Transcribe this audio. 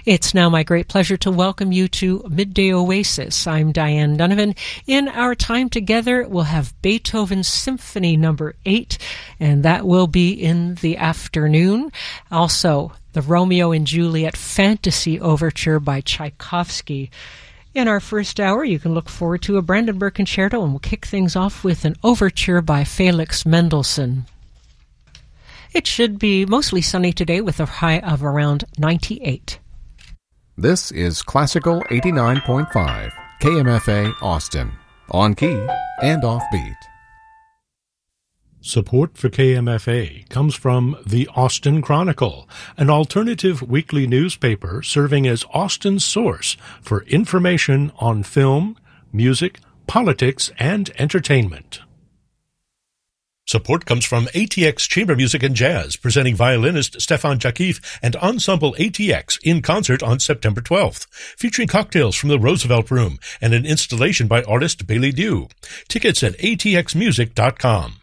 It's now my great pleasure to welcome you to Midday Oasis. I'm Diane Donovan. In our time together, we'll have Beethoven's Symphony No. 8, and that will be in the afternoon. Also, the Romeo and Juliet Fantasy Overture by Tchaikovsky. In our first hour, you can look forward to a Brandenburg Concerto, and we'll kick things off with an overture by Felix Mendelssohn. It should be mostly sunny today with a high of around 98. This is Classical 89.5, KMFA Austin, on key and offbeat. Support for KMFA comes from the Austin Chronicle, an alternative weekly newspaper serving as Austin's source for information on film, music, politics, and entertainment. Support comes from ATX Chamber Music and Jazz, presenting violinist Stefan Jakif and Ensemble ATX in concert on September 12th, featuring cocktails from the Roosevelt Room and an installation by artist Bailey Dew. Tickets at atxmusic.com.